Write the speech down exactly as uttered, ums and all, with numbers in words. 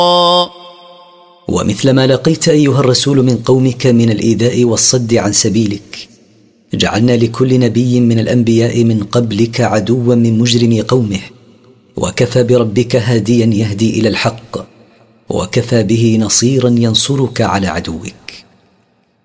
ومثل ما لقيت أيها الرسول من قومك من الإيذاء والصد عن سبيلك، جعلنا لكل نبي من الأنبياء من قبلك عدوا من مجرم قومه، وكفى بربك هاديا يهدي إلى الحق، وكفى به نصيرا ينصرك على عدوك.